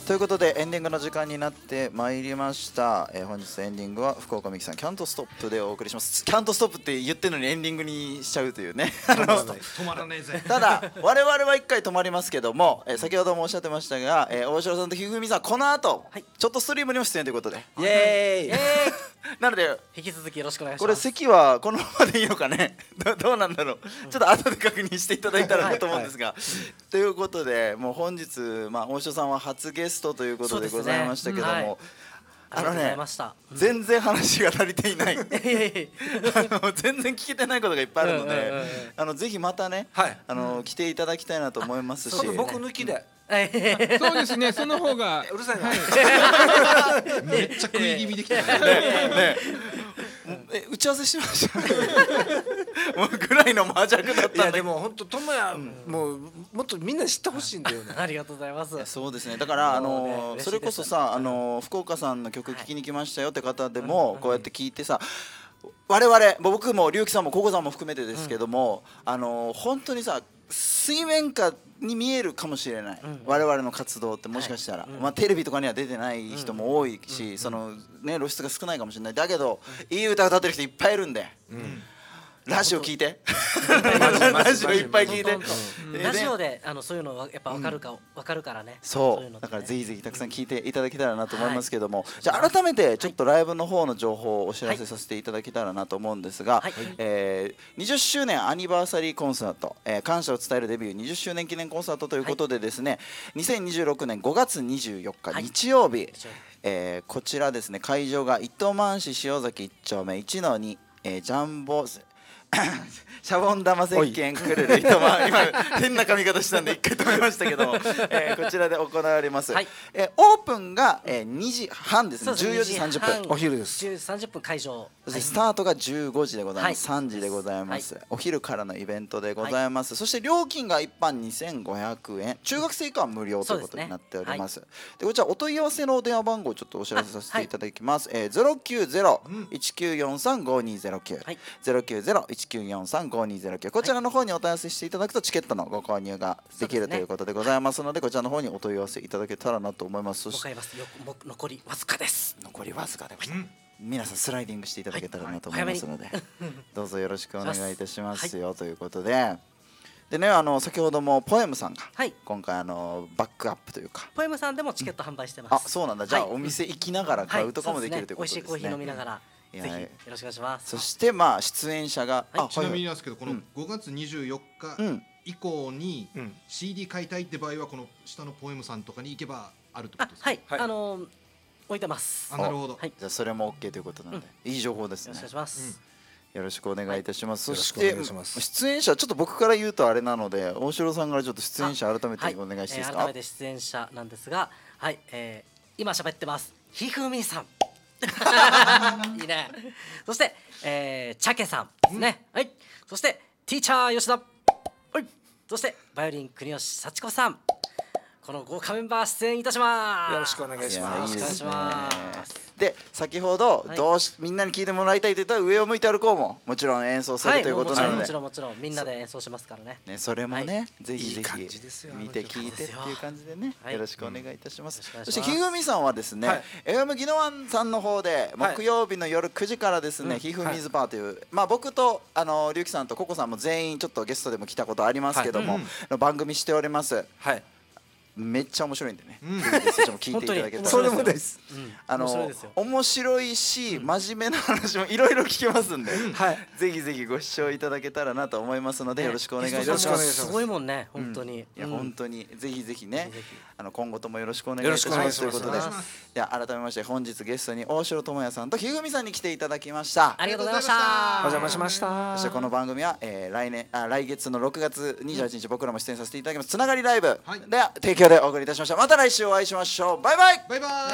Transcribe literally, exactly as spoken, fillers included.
ということでエンディングの時間になってまいりました、えー、本日エンディングは福岡美樹さんキャントストップでお送りします。キャントストップって言ってるのにエンディングにしちゃうというね止まらねえぜ。 ただ我々は一回止まりますけども、えー、先ほどもおっしゃってましたが、えー、大城さんとひふみさんこの後、はい、ちょっとストリームにも出演ということでイエーイなので引き続きよろしくお願いします。 これ席はこのままでいいのかねど, どうなんだろう、うん、ちょっと後で確認していただいたらなと思うんですが、はいはい、ということでもう本日、まあ、大城さんは初ゲストということでございましたけども、ねうんはい、 あのね、 うん、全然話が足りていないあの全然聞けてないことがいっぱいあるので、あのぜひまたね、はい、あの来ていただきたいなと思いますし、 僕抜きでそうですね、その方がうるさいな、 はい、めっちゃ食い気味できたねねえ打ち合わせしましたもうぐらいの魔弱だったんだけど。いやでも本当智也、うん、もうもっとみんな知ってほしいんだよねありがとうございます。 そうですね、だからあの、ね、それこそさあの福岡さんの曲聴きに来ましたよって方でも、はい、こうやって聞いてさ、我々僕も龍樹さんもココさんも含めてですけども、うん、あの本当にさ水面下に見えるかもしれない、うん、我々の活動ってもしかしたら、はい、まあ、テレビとかには出てない人も多いし、うん、そのね露出が少ないかもしれない。だけど、うん、いい歌歌ってる人いっぱいいるんで、うん、ラジオ聞いてラジオいっぱい聞いて、 ラジオであのそういうのやっぱ分かるか、うん、分かるからね。 そう、だからぜひぜひたくさん聞いていただけたらなと思いますけども、はい、じゃあ改めてちょっとライブの方の情報をお知らせさせていただけたらなと思うんですが、はい、えー、にじゅっしゅうねんアニバーサリーコンサート、えー、感謝を伝えるデビューにじゅっしゅうねん記念コンサートということでですね、はい、にせんにじゅうろくねんごがつにじゅうよっか日曜日、はい、えー、こちらですね、会場が糸満市塩崎いっちょうめいちのに、えー、ジャンボシャボン玉石鹸くるる糸満今変な髪型したんで一回止めましたけども、えー、こちらで行われます、はい、えー、オープンが、えー、にじはんですね、じゅうよじさんじゅっぷんお昼です。 じゅうよじさんじゅっぷん会場、 そしてスタートがじゅうごじでございます、はい、さんじでございます、はい、お昼からのイベントでございます、はい、そして料金が一般にせんごひゃくえん、中学生以下は無料ということになっております。で、ね、はい、でこちらお問い合わせの電話番号をちょっとお知らせさせていただきます、はい、えー、ゼロきゅうゼロ いちきゅうよんさん ごにゼロきゅう、はい、ゼロきゅうゼロ いちきゅうよんさん ごにゼロきゅう、こちらの方にお問い合わせしていただくとチケットのご購入ができるということでございますので、こちらの方にお問い合わせいただけたらなと思います。そして残りわずかです。 残りわずかでございます、うん、皆さんスライディングしていただけたらなと思いますので、はい、どうぞよろしくお願いいたしますよ、はい、ということででね、あの先ほどもポエムさんが、はい、今回あのバックアップというかポエムさんでもチケット販売してます、 うん、あ、そうなんだ。じゃあ、はい、お店行きながら買うとかもできるということですね、 はい、そうですね、美味しいコーヒー飲みながらぜひよろしくお願いします。 そしてまあ出演者が、 はい、ちなみにですけどこのごがつにじゅうよっか以降に シーディー 買いたいって場合はこの下のポエムさんとかに行けばあるってことですか。 はい、はい、あのー、置いてます。 あ、なるほど、 はい、 じゃあそれも OK ということなので、うん、いい情報ですね。 よろしくお願いします、 うん、よろしくお願いいたします、 はい、 そして出演者ちょっと僕から言うとあれなので大城さんからちょっと出演者改めてお願いしていいですか。 はい、えー、改めて出演者なんですが、はい、えー、今喋ってますひふみさんいいね。そして、えー、チャケさんですね、うん、はい。そしてティーチャー吉田、はい。そしてバイオリン国吉幸子さん、この豪華メンバー出演いたします。 よろしくお願いします。 よろしくお願いします。で先ほど、はい、どうしみんなに聞いてもらいたいと言ったら上を向いて歩こうももちろん演奏する、はい、ということなので、 もちろんもちろんみんなで演奏しますからね。 ね、それもね、はい、ぜひぜひいい見て聞いてっていう感じでね、 はい、 よろしくお願いいたします。 うん、 そしてひふみさんはですね、はい、エフエム ギノワンさんの方で木曜日の夜くじからですね、はい、ひふみずパーという、はい、まあ僕とあの龍樹さんとココさんも全員ちょっとゲストでも来たことありますけども、はい、うん、番組しております。はい。めっちゃ面白いんでね、うん、そっちも聞いていただけたら。 それもです、 うん、あの面白いし、うん、真面目な話もいろいろ聞けますんで、うん、はい、ぜひぜひご視聴いただけたらなと思いますので、ね、よろしくお願いします。 すごいもんね、本当に、 うん、いや本当にぜひぜひね、あの今後ともよろしくお願いいたしますということで、では改めまして本日ゲストに大城智也さんとひふみさんに来ていただきました。 ありがとうございました。 お邪魔しました。 そしてこの番組は、えー、来年あ来月のろくがつにじゅうはちにち僕らも出演させていただきますつながりライブ、はい、では提供でお送りいたしました。また来週お会いしましょう。バイバイ。 バイバイ。